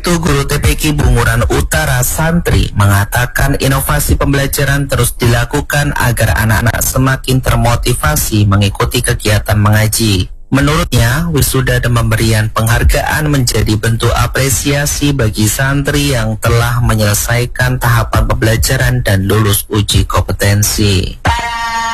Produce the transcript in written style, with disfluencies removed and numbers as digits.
itu, Guru TPQ Bunguran Utara Santri mengatakan inovasi pembelajaran terus dilakukan agar anak-anak semakin termotivasi mengikuti kegiatan mengaji. Menurutnya, wisuda dan pemberian penghargaan menjadi bentuk apresiasi bagi santri yang telah menyelesaikan tahapan pembelajaran dan lulus uji kompetensi.